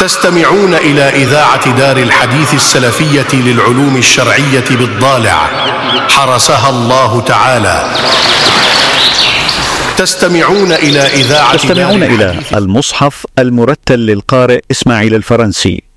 تستمعون إلى إذاعة دار الحديث السلفية للعلوم الشرعية بالضالع حرسها الله تعالى. تستمعون إلى المصحف المرتل للقارئ إسماعيل الفرنسي.